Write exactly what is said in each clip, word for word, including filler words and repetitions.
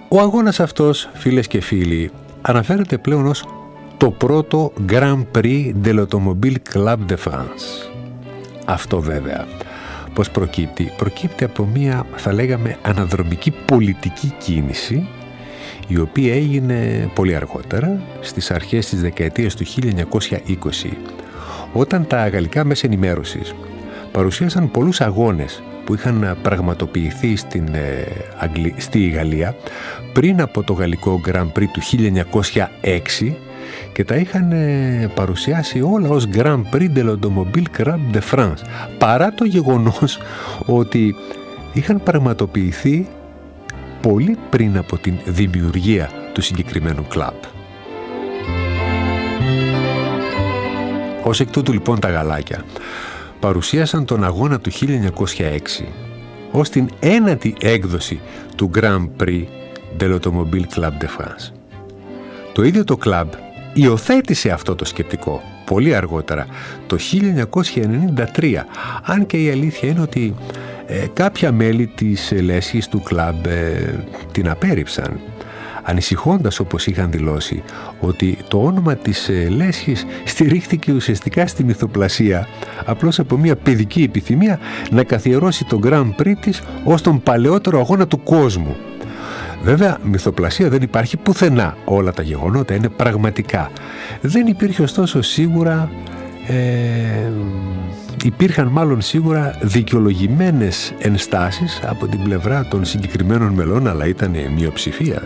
Ο αγώνας αυτός, φίλες και φίλοι, αναφέρεται πλέον ως το πρώτο Grand Prix de l'Automobile Club de France. Αυτό βέβαια πώς προκύπτει? Προκύπτει από μια, θα λέγαμε, αναδρομική πολιτική κίνηση, η οποία έγινε πολύ αργότερα, στις αρχές της δεκαετίας του χίλια εννιακόσια είκοσι, όταν τα γαλλικά μέσα ενημέρωσης παρουσίασαν πολλούς αγώνες που είχαν πραγματοποιηθεί στην, ε, Αγγλι... στη Γαλλία πριν από το γαλλικό Grand Prix του χίλια εννιακόσια έξι και τα είχαν ε, παρουσιάσει όλα ως Grand Prix de l'Automobile Club de France, παρά το γεγονός ότι είχαν πραγματοποιηθεί πολύ πριν από την δημιουργία του συγκεκριμένου κλαμπ. Ως εκ τούτου λοιπόν τα γαλάκια παρουσίασαν τον αγώνα του χίλια εννιακόσια έξι ως την ένατη έκδοση του Grand Prix de l'Automobile Club de France. Το ίδιο το κλαμπ υιοθέτησε αυτό το σκεπτικό πολύ αργότερα, το χίλια εννιακόσια ενενήντα τρία, αν και η αλήθεια είναι ότι ε, κάποια μέλη της λέσχης του κλαμπ ε, την απέρριψαν, ανησυχώντας, όπως είχαν δηλώσει, ότι το όνομα της ε, λέσχης στηρίχθηκε ουσιαστικά στη μυθοπλασία, απλώς από μια παιδική επιθυμία να καθιερώσει το Grand Prix της ως τον παλαιότερο αγώνα του κόσμου. Βέβαια, μυθοπλασία δεν υπάρχει πουθενά. Όλα τα γεγονότα είναι πραγματικά. Δεν υπήρχε ωστόσο σίγουρα, ε, υπήρχαν μάλλον σίγουρα δικαιολογημένες ενστάσεις από την πλευρά των συγκεκριμένων μελών, αλλά ήταν μειοψηφία.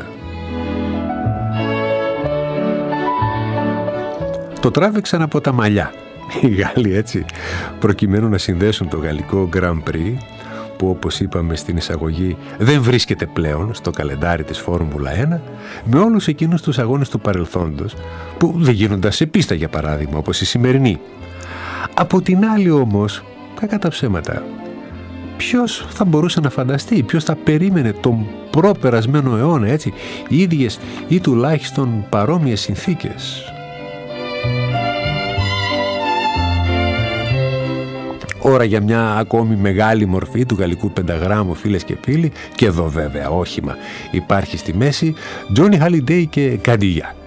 Το τράβηξαν από τα μαλλιά οι Γάλλοι, έτσι, προκειμένου να συνδέσουν το γαλλικό Grand Prix, που όπως είπαμε στην εισαγωγή δεν βρίσκεται πλέον στο καλεντάρι της Φόρμουλα ένα, με όλους εκείνους τους αγώνες του παρελθόντος που δεν γίνονταν σε πίστα, για παράδειγμα, όπως η σημερινή. Από την άλλη όμως, κακά τα ψέματα, ποιος θα μπορούσε να φανταστεί, ποιος θα περίμενε τον προπερασμένο αιώνα, έτσι, οι ίδιες ή τουλάχιστον παρόμοιες συνθήκες? Ώρα για μια ακόμη μεγάλη μορφή του γαλλικού πενταγράμμου, φίλες και φίλοι, και εδώ βέβαια όχημα υπάρχει στη μέση, Johnny Hallyday και Cadillac.